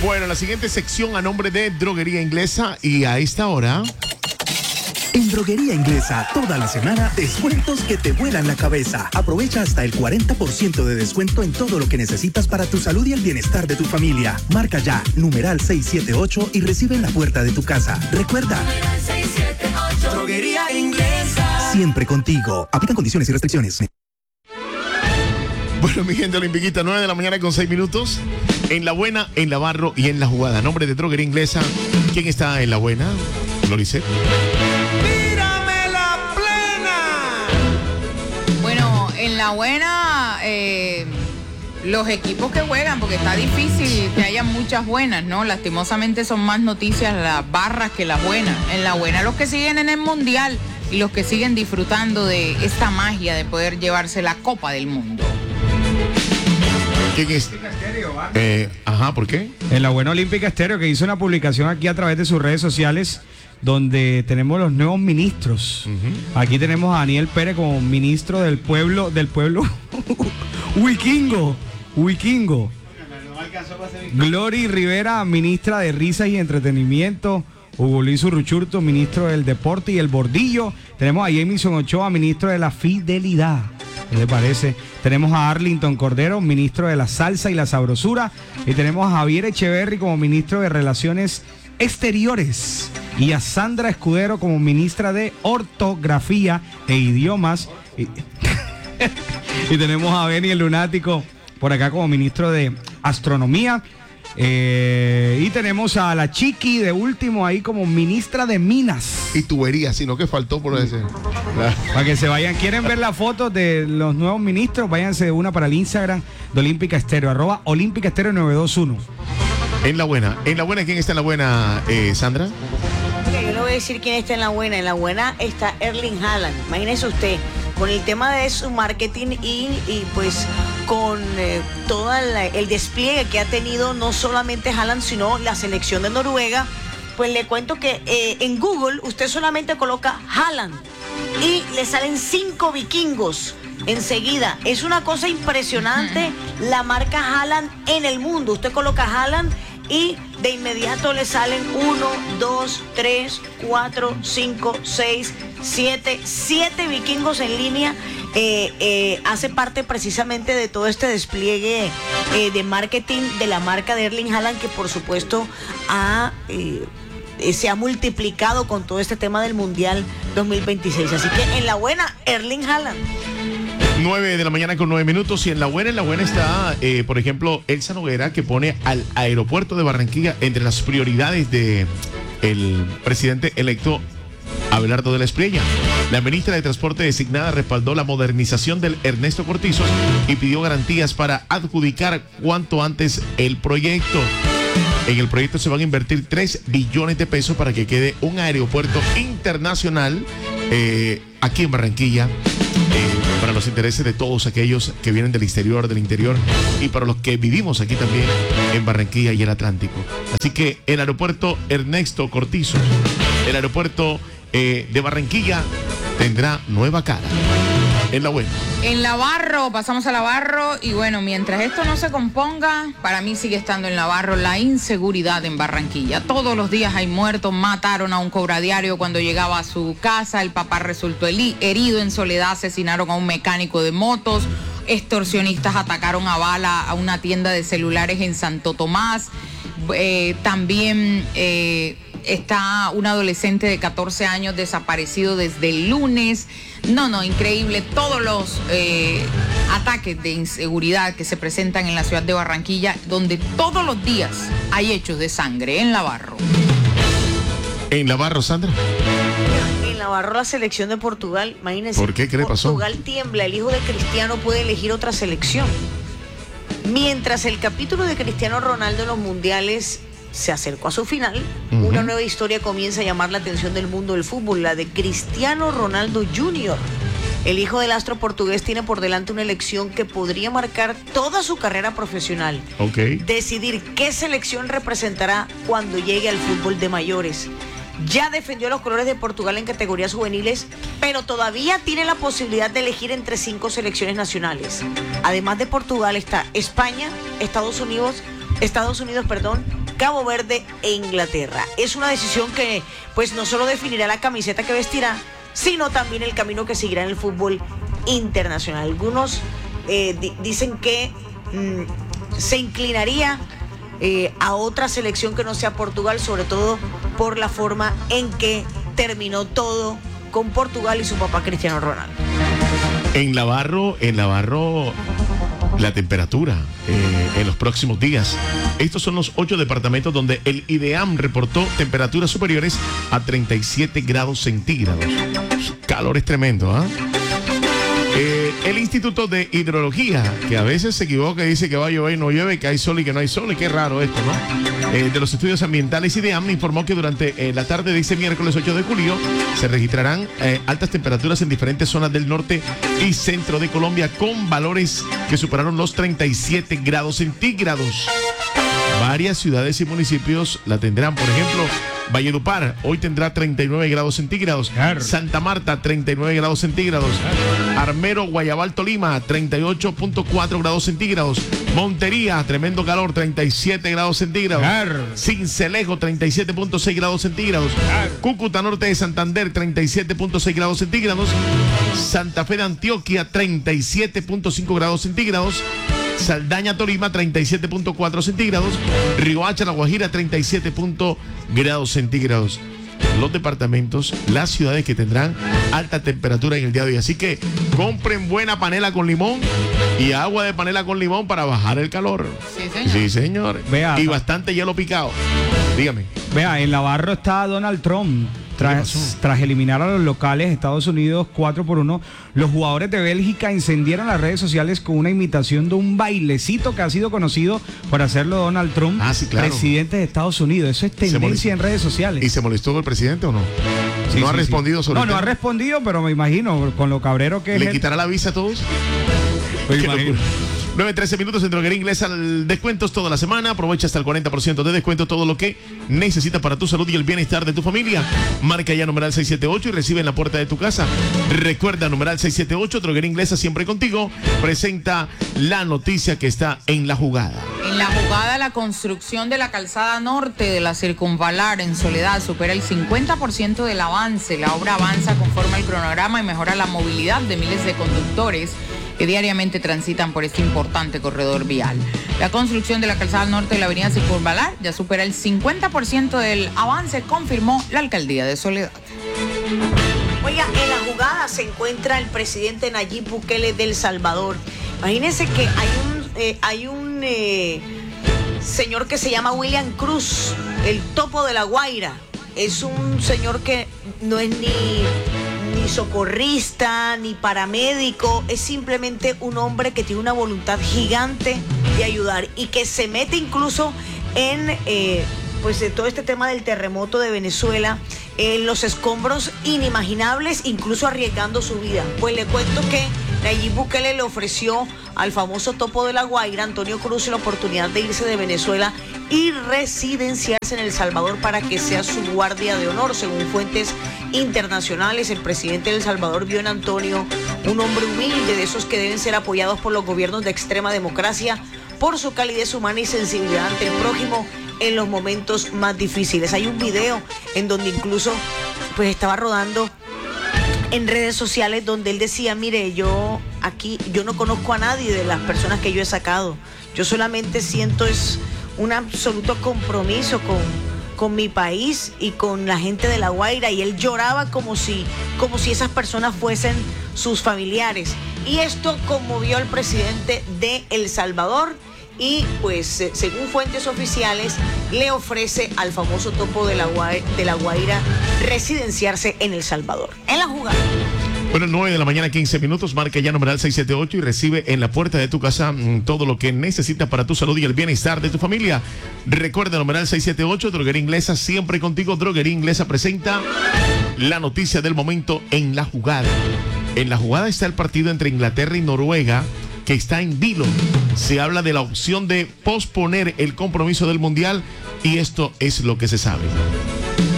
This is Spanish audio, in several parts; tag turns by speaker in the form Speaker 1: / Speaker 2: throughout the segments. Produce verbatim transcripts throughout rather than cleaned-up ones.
Speaker 1: Bueno, la siguiente sección a nombre de Droguería Inglesa y a esta hora...
Speaker 2: En Droguería Inglesa, toda la semana, descuentos que te vuelan la cabeza. Aprovecha hasta el cuarenta por ciento de descuento en todo lo que necesitas para tu salud y el bienestar de tu familia. Marca ya, numeral seiscientos setenta y ocho y recibe en la puerta de tu casa. Recuerda,
Speaker 3: seiscientos setenta y ocho. Droguería Inglesa.
Speaker 2: Siempre contigo. Aplican condiciones y restricciones.
Speaker 1: Bueno, mi gente olimpiquita, nueve de la mañana con seis minutos. En la buena, en la barro y en la jugada. Nombre de Droguería Inglesa. ¿Quién está en la buena? Loricet.
Speaker 4: En la buena, eh, los equipos que juegan, porque está difícil que haya muchas buenas, ¿no? Lastimosamente son más noticias las barras que las buenas. En la buena, los que siguen en el Mundial y los que siguen disfrutando de esta magia de poder llevarse la Copa del Mundo.
Speaker 1: ¿Quién es? Eh, ajá, ¿por qué?
Speaker 5: En la buena Olímpica Estéreo, que hizo una publicación aquí a través de sus redes sociales, donde tenemos los nuevos ministros. Uh-huh. Aquí tenemos a Daniel Pérez como ministro del pueblo, del pueblo Wikingo, Wikingo. Glory Rivera, ministra de Risas y Entretenimiento. Hugo Luis Urruchurto, ministro del Deporte y el Bordillo. Tenemos a Jamison Ochoa, ministro de la Fidelidad. ¿Qué le parece? Tenemos a Arlington Cordero, ministro de la Salsa y la Sabrosura. Y tenemos a Javier Echeverry como ministro de Relaciones Exteriores y a Sandra Escudero como ministra de Ortografía e Idiomas y, y tenemos a Benny el Lunático por acá como ministro de Astronomía, eh, y tenemos a la Chiqui de último ahí como ministra de Minas
Speaker 1: y Tuberías, sino que faltó por ese.
Speaker 5: Para que se vayan, quieren ver las fotos de los nuevos ministros, váyanse de una para el Instagram de Olímpica Estéreo, arroba Olímpica Estéreo nueve dos uno.
Speaker 1: En la buena, en la buena, ¿quién está en la buena, eh, Sandra?
Speaker 6: Okay, yo le voy a decir quién está en la buena. En la buena está Erling Haaland. Imagínese usted, con el tema de su marketing y, y pues con eh, todo el despliegue que ha tenido no solamente Haaland, sino la selección de Noruega. Pues le cuento que eh, en Google usted solamente coloca Haaland y le salen cinco vikingos enseguida. Es una cosa impresionante la marca Haaland en el mundo. Usted coloca Haaland y de inmediato le salen uno, dos, tres, cuatro, cinco, seis, siete, siete vikingos en línea. Eh, eh, hace parte precisamente de todo este despliegue eh, de marketing de la marca de Erling Haaland, que por supuesto ha, eh, se ha multiplicado con todo este tema del Mundial dos mil veintiséis. Así que en la buena, Erling Haaland.
Speaker 1: nueve de la mañana con nueve minutos y en la buena, en la buena está, eh, por ejemplo, Elsa Noguera, que pone al aeropuerto de Barranquilla entre las prioridades de el presidente electo Abelardo de la Espriella. La ministra de Transporte designada respaldó la modernización del Ernesto Cortizos y pidió garantías para adjudicar cuanto antes el proyecto. En el proyecto se van a invertir tres billones de pesos para que quede un aeropuerto internacional eh, aquí en Barranquilla, eh, para los intereses de todos aquellos que vienen del exterior, del interior y para los que vivimos aquí también en Barranquilla y el Atlántico. Así que el aeropuerto Ernesto Cortizos, el aeropuerto eh, de Barranquilla tendrá nueva cara. En la buena.
Speaker 4: En la barro, pasamos a la barro y bueno, mientras esto no se componga, para mí sigue estando en la barro la inseguridad en Barranquilla. Todos los días hay muertos, mataron a un cobradiario cuando llegaba a su casa, el papá resultó herido en Soledad, asesinaron a un mecánico de motos, extorsionistas atacaron a bala a una tienda de celulares en Santo Tomás, eh, también... Eh, está un adolescente de catorce años desaparecido desde el lunes. No, no, increíble. Todos los eh, ataques de inseguridad que se presentan en la ciudad de Barranquilla, donde todos los días hay hechos de sangre en la barro.
Speaker 1: En la barro, Sandra.
Speaker 6: En la barro la selección de Portugal, imagínense.
Speaker 1: ¿Por qué? ¿Qué le pasó?
Speaker 6: Portugal tiembla, el hijo de Cristiano puede elegir otra selección. Mientras el capítulo de Cristiano Ronaldo en los mundiales se acercó a su final, uh-huh. Una nueva historia comienza a llamar la atención del mundo del fútbol, la de Cristiano Ronaldo junior El hijo del astro portugués tiene por delante una elección que podría marcar toda su carrera profesional.
Speaker 1: Okay.
Speaker 6: Decidir qué selección representará cuando llegue al fútbol de mayores. Ya defendió los colores de Portugal en categorías juveniles, pero todavía tiene la posibilidad de elegir entre cinco selecciones nacionales. Además de Portugal está España, Estados Unidos, Estados Unidos, perdón, Cabo Verde e Inglaterra. Es una decisión que pues no solo definirá la camiseta que vestirá, sino también el camino que seguirá en el fútbol internacional. Algunos eh, di- dicen que mmm, se inclinaría eh, a otra selección que no sea Portugal, sobre todo por la forma en que terminó todo con Portugal y su papá Cristiano Ronaldo.
Speaker 1: En Navarro, en Navarro, la temperatura eh, en los próximos días. Estos son los ocho departamentos donde el IDEAM reportó temperaturas superiores a treinta y siete grados centígrados. Calor es tremendo, ¿ah? ¿eh? Eh, el Instituto de Hidrología, que a veces se equivoca y dice que va a llover y no llueve, que hay sol y que no hay sol, y qué raro esto, ¿no? Eh, de los estudios ambientales, IDEAM informó que durante eh, la tarde de este miércoles ocho de julio se registrarán eh, altas temperaturas en diferentes zonas del norte y centro de Colombia con valores que superaron los treinta y siete grados centígrados. Varias ciudades y municipios la tendrán, por ejemplo, Valledupar hoy tendrá treinta y nueve grados centígrados,
Speaker 5: Claro.
Speaker 1: Santa Marta treinta y nueve grados centígrados, Armero, Guayabal, Tolima treinta y ocho punto cuatro grados centígrados, Montería, tremendo calor, treinta y siete grados centígrados,
Speaker 5: Claro.
Speaker 1: Cincelejo treinta y siete punto seis grados centígrados, Cúcuta Norte de Santander treinta y siete punto seis grados centígrados, Santa Fe de Antioquia treinta y siete punto cinco grados centígrados, Saldaña, Tolima, treinta y siete punto cuatro centígrados, Riohacha, La Guajira, treinta y siete punto grados centígrados. Los departamentos, las ciudades que tendrán alta temperatura en el día de hoy. Así que compren buena panela con limón y agua de panela con limón para bajar el calor.
Speaker 4: Sí, señor.
Speaker 1: Sí, señor.
Speaker 5: Vea.
Speaker 1: Y bastante hielo picado. Dígame.
Speaker 5: Vea, en Navarro está Donald Trump. Tras, tras eliminar a los locales Estados Unidos cuatro por uno, los jugadores de Bélgica incendiaron las redes sociales con una imitación de un bailecito que ha sido conocido por hacerlo Donald Trump,
Speaker 1: Ah, sí, claro.
Speaker 5: presidente de Estados Unidos. Eso es
Speaker 1: molestó.
Speaker 5: tendencia en redes sociales.
Speaker 1: ¿Y se molestó el presidente o no?
Speaker 5: Sí,
Speaker 1: ¿No ha
Speaker 5: sí, sí.
Speaker 1: respondido sobre
Speaker 5: No,
Speaker 1: el
Speaker 5: no ha
Speaker 1: tema?
Speaker 5: respondido, pero me imagino con lo cabrero que es.
Speaker 1: ¿Le
Speaker 5: él.
Speaker 1: quitará la visa a todos?
Speaker 5: Me
Speaker 1: Qué
Speaker 5: imagino.
Speaker 1: locura. nueve trece minutos en Droguería Inglesa, descuentos toda la semana. Aprovecha hasta el cuarenta por ciento de descuento, todo lo que necesitas para tu salud y el bienestar de tu familia. Marca ya numeral seiscientos setenta y ocho y recibe en la puerta de tu casa. Recuerda, numeral seiscientos setenta y ocho, Droguería Inglesa siempre contigo. Presenta la noticia que está en la jugada.
Speaker 4: En la jugada, la construcción de la calzada norte de la circunvalar en Soledad supera el cincuenta por ciento del avance. La obra avanza conforme al cronograma y mejora la movilidad de miles de conductores que diariamente transitan por este importante corredor vial. La construcción de la calzada norte de la avenida Circunvalar ya supera el cincuenta por ciento del avance, confirmó la alcaldía de Soledad.
Speaker 6: Oiga, en la jugada se encuentra el presidente Nayib Bukele del Salvador. Imagínense que hay un, eh, hay un eh, señor que se llama William Cruz, el topo de la Guaira. Es un señor que no es ni, ni socorrista, ni paramédico, es simplemente un hombre que tiene una voluntad gigante de ayudar y que se mete incluso en eh, pues, de todo este tema del terremoto de Venezuela, en los escombros inimaginables, incluso arriesgando su vida. Pues le cuento que Nayib Bukele le ofreció al famoso topo de la Guaira, Antonio Cruz, la oportunidad de irse de Venezuela y residenciarse en El Salvador para que sea su guardia de honor. Según fuentes internacionales, el presidente de El Salvador vio en Antonio un hombre humilde, de esos que deben ser apoyados por los gobiernos de extrema democracia, por su calidez humana y sensibilidad ante el prójimo en los momentos más difíciles. Hay un video en donde incluso pues estaba rodando en redes sociales donde él decía, mire, yo aquí, yo no conozco a nadie de las personas que yo he sacado. Yo solamente siento es un absoluto compromiso con, con mi país y con la gente de La Guaira. Y él lloraba como si, como si esas personas fuesen sus familiares. Y esto conmovió al presidente de El Salvador. Y pues eh, según fuentes oficiales le ofrece al famoso topo de la, Guaira, de la Guaira residenciarse en El Salvador. En la jugada.
Speaker 1: Bueno, nueve de la mañana, quince minutos, marca ya numeral seiscientos setenta y ocho y recibe en la puerta de tu casa mmm, todo lo que necesitas para tu salud y el bienestar de tu familia. Recuerda, numeral seiscientos setenta y ocho, Droguería Inglesa siempre contigo. Droguería Inglesa presenta la noticia del momento en la jugada. En la jugada está el partido entre Inglaterra y Noruega, que está en vilo. Se habla de la opción de posponer el compromiso del Mundial y esto es lo que se sabe.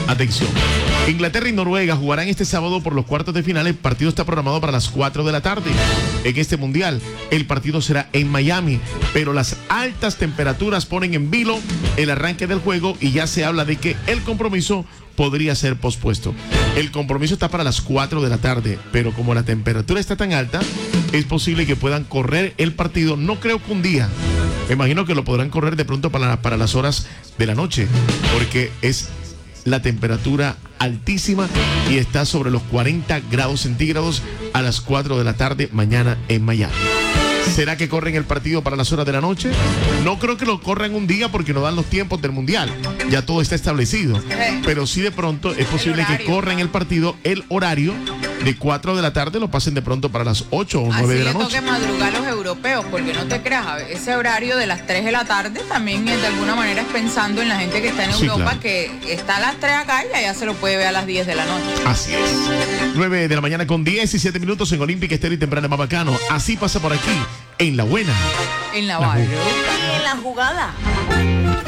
Speaker 1: Atención. Inglaterra y Noruega jugarán este sábado por los cuartos de final. El partido está programado para las cuatro de la tarde. En este mundial, el partido será en Miami, pero las altas temperaturas ponen en vilo el arranque del juego y ya se habla de que el compromiso podría ser pospuesto. El compromiso está para las cuatro de la tarde, pero como la temperatura está tan alta, es posible que puedan correr el partido. No creo que un día. Me imagino que lo podrán correr de pronto para, para las horas de la noche, porque es la temperatura altísima y está sobre los cuarenta grados centígrados a las cuatro de la tarde mañana en Miami. ¿Será que corren el partido para las horas de la noche? No creo que lo corran un día porque no dan los tiempos del mundial. Ya todo está establecido. Pero sí de pronto es posible que corran el partido, el horario de cuatro de la tarde, lo pasen de pronto para las ocho o nueve de la noche.
Speaker 4: Así le toque madrugar a los europeos, porque no te creas, ese horario de las tres de la tarde también es, de alguna manera es pensando en la gente que está en
Speaker 1: Sí,
Speaker 4: Europa,
Speaker 1: claro.
Speaker 4: que está a las tres acá y allá se lo puede ver a las diez de la noche.
Speaker 1: Así es. nueve de la mañana con diecisiete minutos en Olímpica Estéreo y Temprana Mabacano. Así pasa por aquí, en La Buena.
Speaker 4: En la
Speaker 1: La
Speaker 4: barrio.
Speaker 6: Y en la jugada.